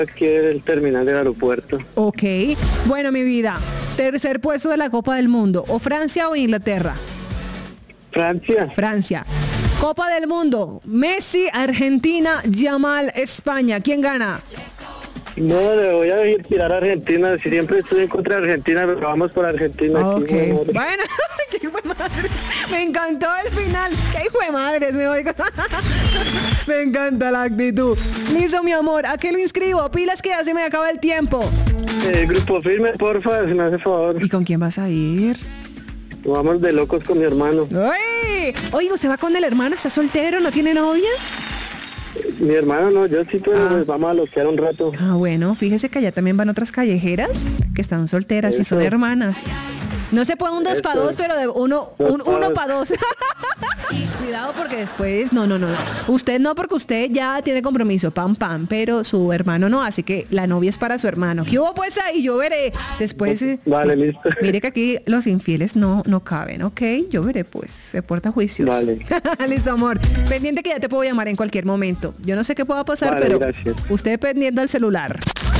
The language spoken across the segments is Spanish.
aquí el terminal del aeropuerto. Ok. Bueno, mi vida, tercer puesto de la Copa del Mundo, o Francia o Inglaterra. Francia. Francia. Copa del Mundo, Messi, Argentina, Yamal, España. ¿Quién gana? No, le voy a tirar a Argentina. Siempre estoy en contra de Argentina, pero vamos por Argentina. Ok. Aquí, Bueno, qué hijo de madres. Me encantó el final. Qué hijo de madres, me voy. Me encanta la actitud. Listo, mi amor. ¿A qué lo inscribo? Pilas que ya se me acaba el tiempo. Grupo Firme, porfa, si me hace favor. ¿Y con quién vas a ir? Vamos de locos con mi hermano. ¡Uy! Oye, ¿usted va con el hermano? ¿Está soltero? ¿No tiene novia? Mi hermano no, yo sí, pero pues vamos a loquear un rato. Ah, bueno, fíjese que allá también van otras callejeras que están solteras y son Eso. hermanas. No se puede un 2 para 2, pero de un 1 para 2. Cuidado porque después, no. Usted no, porque usted ya tiene compromiso, pam, pero su hermano no, así que la novia es para su hermano. ¿Qué hubo pues ahí? Yo veré. Después, Vale, listo. mire que aquí los infieles no caben, ¿ok? Yo veré pues, se porta juicioso. Vale. Listo, amor. Pendiente que ya te puedo llamar en cualquier momento. Yo no sé qué pueda pasar, Vale, pero gracias. usted pendiente al celular.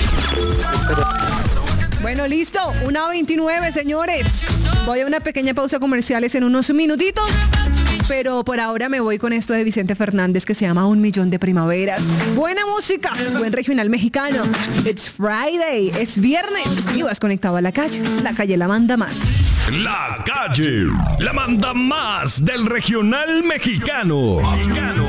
Bueno, listo, 1:29, señores. Voy a una pequeña pausa comerciales en unos minutitos, pero por ahora me voy con esto de Vicente Fernández que se llama Un Millón de Primaveras. Buena música, buen regional mexicano. It's Friday, es viernes y vas conectado a la calle. La calle la manda más. La calle la manda más del regional mexicano.